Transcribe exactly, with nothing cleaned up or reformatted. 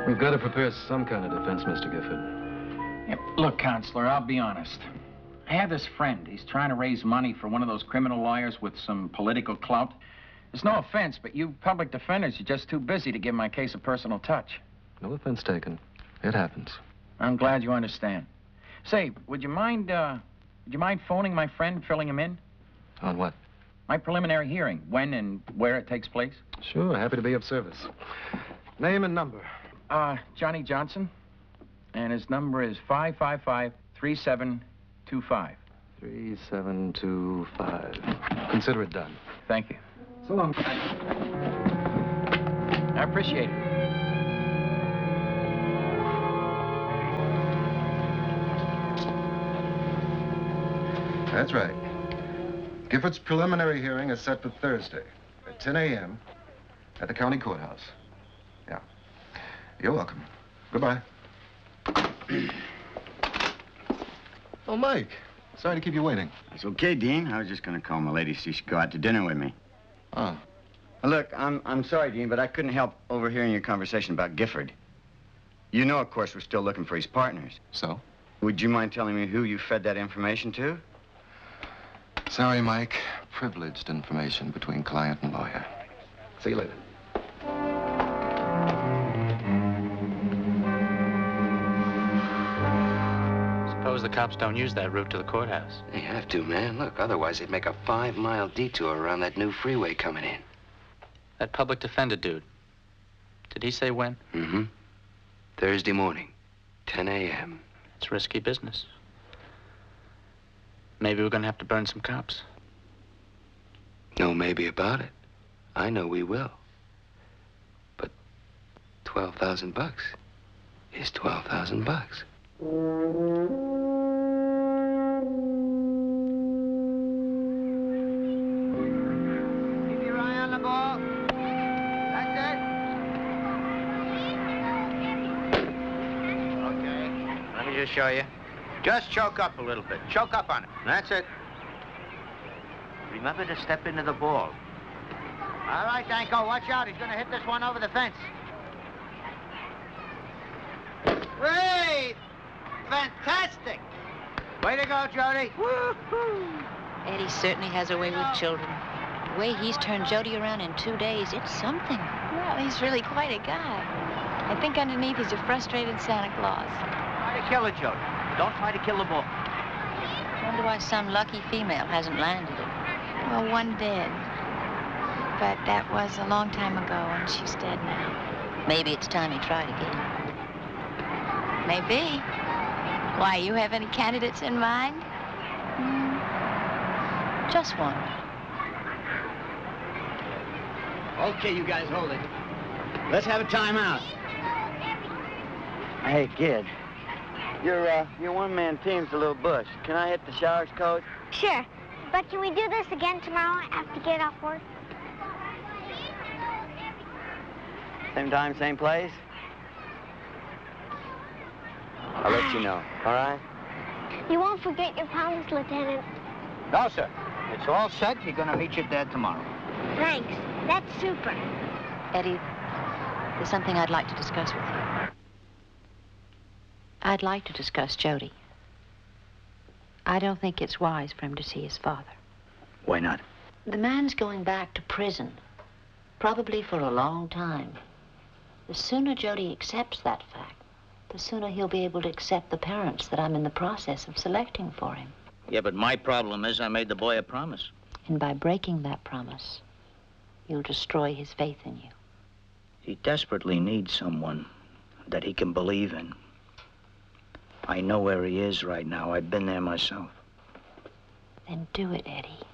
We've got to prepare some kind of defense, Mister Gifford. Yeah, look, Counselor, I'll be honest. I have this friend. He's trying to raise money for one of those criminal lawyers with some political clout. There's no offense, but you public defenders are just too busy to give my case a personal touch. No offense taken. It happens. I'm glad you understand. Say, would you mind, uh, would you mind phoning my friend, filling him in? On what? My preliminary hearing, when and where it takes place. Sure, happy to be of service. Name and number. Uh, Johnny Johnson. And his number is five five five, three seven two five. three seven two five. Consider it done. Thank you. So long. I appreciate it. That's right. Gifford's preliminary hearing is set for Thursday at ten a m at the county courthouse. Yeah. You're welcome. Goodbye. Oh, Mike. Sorry to keep you waiting. It's okay, Dean. I was just going to call my lady so she could go out to dinner with me. Oh. Look, I'm, I'm sorry, Dean, but I couldn't help overhearing your conversation about Gifford. You know, of course, we're still looking for his partners. So? Would you mind telling me who you fed that information to? Sorry, Mike. Privileged information between client and lawyer. See you later. Suppose the cops don't use that route to the courthouse. They have to, man. Look, otherwise they'd make a five-mile detour around that new freeway coming in. That public defender dude. Did he say when? Mm-hmm. Thursday morning, ten a m It's risky business. Maybe we're gonna have to burn some cops. No maybe about it. I know we will. But twelve thousand bucks is twelve thousand bucks. Keep your eye on the ball. That's it. Okay. Let me just show you. Just choke up a little bit. Choke up on it. That's it. Remember to step into the ball. All right, Danko, watch out. He's going to hit this one over the fence. Great! Fantastic! Way to go, Jody. Woo-hoo! Eddie certainly has a way with children. The way he's turned Jody around in two days, it's something. Well, he's really quite a guy. I think underneath he's a frustrated Santa Claus. Try to kill it, Jody. Don't try to kill the ball. Wonder why some lucky female hasn't landed it. Well, one did. But that was a long time ago, and she's dead now. Maybe it's time he tried again. Maybe. Why, you have any candidates in mind? Mm, just one. Okay, you guys hold it. Let's have a timeout. Hey, kid. Your, uh, your one-man team's a little bush. Can I hit the showers, Coach? Sure. But can we do this again tomorrow after you get off work? Same time, same place? I'll let you know, all right? You won't forget your promise, Lieutenant. No, sir. It's all set. You're going to meet your dad tomorrow. Thanks. That's super. Eddie, there's something I'd like to discuss with you. I'd like to discuss Jody. I don't think it's wise for him to see his father. Why not? The man's going back to prison, probably for a long time. The sooner Jody accepts that fact, the sooner he'll be able to accept the parents that I'm in the process of selecting for him. Yeah, but my problem is I made the boy a promise. And by breaking that promise, you'll destroy his faith in you. He desperately needs someone that he can believe in. I know where he is right now. I've been there myself. Then do it, Eddie.